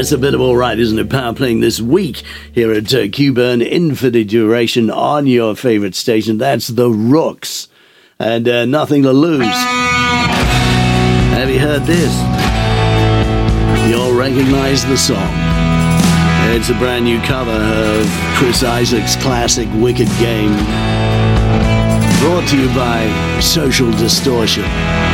That's a bit of all right, isn't it? Power playing this week here at Q-Burn, Infinite Duration on your favorite station. That's The Rooks and Nothing to Lose. Have you heard this? You'll recognize the song. It's a brand new cover of Chris Isaak's classic Wicked Game, brought to you by Social Distortion.